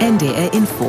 NDR Info.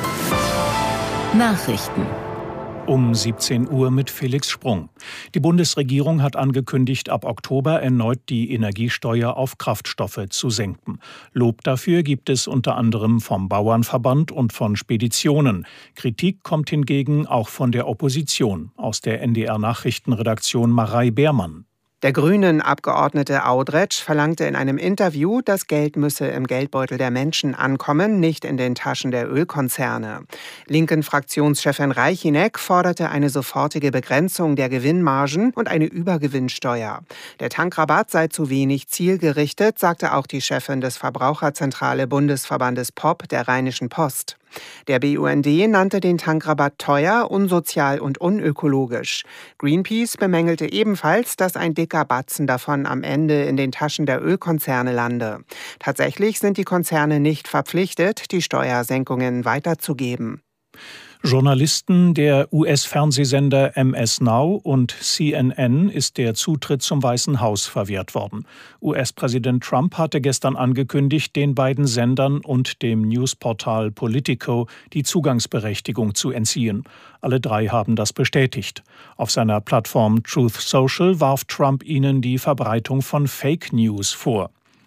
Nachrichten. Um 17 Uhr mit Felix Sprung. Die Bundesregierung hat angekündigt, ab Oktober erneut die Energiesteuer auf Kraftstoffe zu senken. Lob dafür gibt es unter anderem vom Bauernverband und von Speditionen. Kritik kommt hingegen auch von der Opposition. Aus der NDR-Nachrichtenredaktion Marei Beermann. Der Grünen-Abgeordnete Audretsch verlangte in einem Interview, das Geld müsse im Geldbeutel der Menschen ankommen, nicht in den Taschen der Ölkonzerne. Linken-Fraktionschefin Reichinek forderte eine sofortige Begrenzung der Gewinnmargen und eine Übergewinnsteuer. Der Tankrabatt sei zu wenig zielgerichtet, sagte auch die Chefin des Verbraucherzentrale Bundesverbandes POP der Rheinischen Post. Der BUND nannte den Tankrabatt teuer, unsozial und unökologisch. Greenpeace bemängelte ebenfalls, dass ein dicker Batzen davon am Ende in den Taschen der Ölkonzerne lande. Tatsächlich sind die Konzerne nicht verpflichtet, die Steuersenkungen weiterzugeben. Journalisten der US-Fernsehsender MS Now und CNN ist der Zutritt zum Weißen Haus verwehrt worden. US-Präsident Trump hatte gestern angekündigt, den beiden Sendern und dem Newsportal Politico die Zugangsberechtigung zu entziehen. Alle drei haben das bestätigt. Auf seiner Plattform Truth Social warf Trump ihnen die Verbreitung von Fake News vor.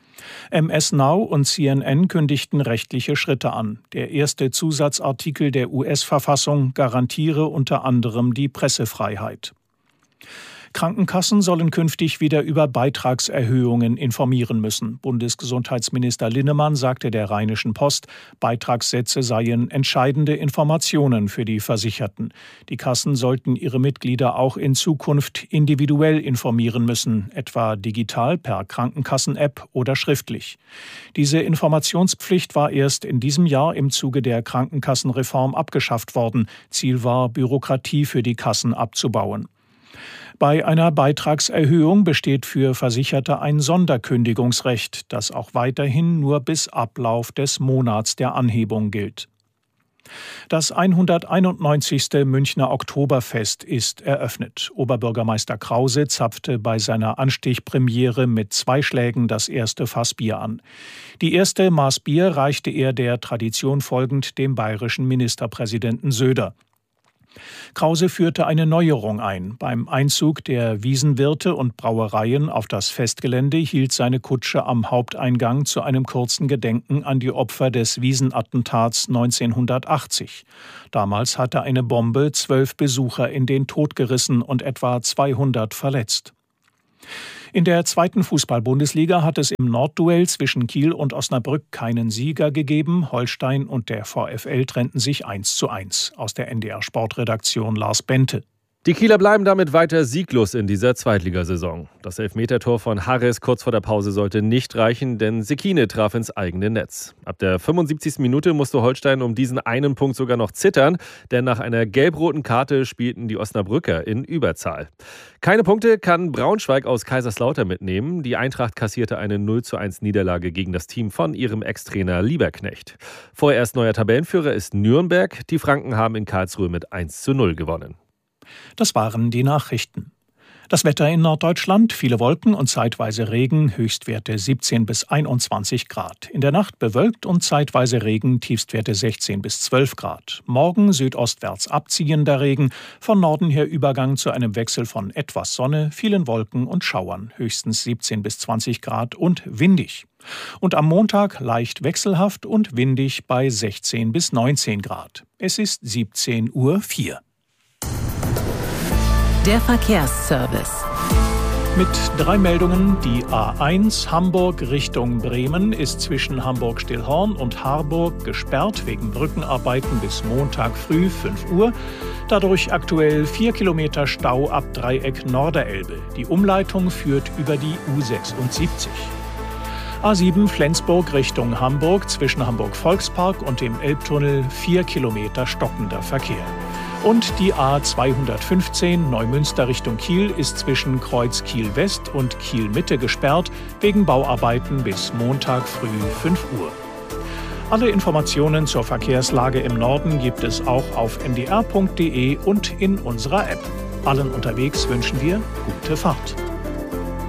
MS Now und CNN kündigten rechtliche Schritte an. Der erste Zusatzartikel der US-Verfassung garantiere unter anderem die Pressefreiheit. Krankenkassen sollen künftig wieder über Beitragserhöhungen informieren müssen. Bundesgesundheitsminister Linnemann sagte der Rheinischen Post, Beitragssätze seien entscheidende Informationen für die Versicherten. Die Kassen sollten ihre Mitglieder auch in Zukunft individuell informieren müssen, etwa digital per Krankenkassen-App oder schriftlich. Diese Informationspflicht war erst in diesem Jahr im Zuge der Krankenkassenreform abgeschafft worden. Ziel war, Bürokratie für die Kassen abzubauen. Bei einer Beitragserhöhung besteht für Versicherte ein Sonderkündigungsrecht, das auch weiterhin nur bis Ablauf des Monats der Anhebung gilt. Das 191. Münchner Oktoberfest ist eröffnet. Oberbürgermeister Krause zapfte bei seiner Anstichpremiere mit 2 Schlägen das erste Fass Bier an. Die erste Maß Bier reichte er der Tradition folgend dem bayerischen Ministerpräsidenten Söder. Krause führte eine Neuerung ein. Beim Einzug der Wiesenwirte und Brauereien auf das Festgelände hielt seine Kutsche am Haupteingang zu einem kurzen Gedenken an die Opfer des Wiesenattentats 1980. Damals hatte eine Bombe 12 Besucher in den Tod gerissen und etwa 200 verletzt. In der 2. Fußball-Bundesliga hat es im Nordduell zwischen Kiel und Osnabrück keinen Sieger gegeben. Holstein und der VfL trennten sich 1:1. Aus der NDR-Sportredaktion Lars Bente. Die Kieler bleiben damit weiter sieglos in dieser Zweitligasaison. Das Elfmetertor von Harris kurz vor der Pause sollte nicht reichen, denn Sekine traf ins eigene Netz. Ab der 75. Minute musste Holstein um diesen einen Punkt sogar noch zittern, denn nach einer gelb-roten Karte spielten die Osnabrücker in Überzahl. Keine Punkte kann Braunschweig aus Kaiserslautern mitnehmen. Die Eintracht kassierte eine 0:1 Niederlage gegen das Team von ihrem Ex-Trainer Lieberknecht. Vorerst neuer Tabellenführer ist Nürnberg. Die Franken haben in Karlsruhe mit 1:0 gewonnen. Das waren die Nachrichten. Das Wetter in Norddeutschland, viele Wolken und zeitweise Regen, Höchstwerte 17 bis 21 Grad. In der Nacht bewölkt und zeitweise Regen, Tiefstwerte 16 bis 12 Grad. Morgen südostwärts abziehender Regen, von Norden her Übergang zu einem Wechsel von etwas Sonne, vielen Wolken und Schauern, höchstens 17 bis 20 Grad und windig. Und am Montag leicht wechselhaft und windig bei 16 bis 19 Grad. Es ist 17:04 Uhr. Der Verkehrsservice. Mit 3 Meldungen. Die A1 Hamburg Richtung Bremen ist zwischen Hamburg-Stillhorn und Harburg gesperrt wegen Brückenarbeiten bis Montag früh 5 Uhr. Dadurch aktuell 4 Kilometer Stau ab Dreieck Norderelbe. Die Umleitung führt über die U76. A7 Flensburg Richtung Hamburg zwischen Hamburg-Volkspark und dem Elbtunnel 4 Kilometer stockender Verkehr. Und die A215 Neumünster Richtung Kiel ist zwischen Kreuz Kiel-West und Kiel-Mitte gesperrt, wegen Bauarbeiten bis Montag früh 5 Uhr. Alle Informationen zur Verkehrslage im Norden gibt es auch auf ndr.de und in unserer App. Allen unterwegs wünschen wir gute Fahrt.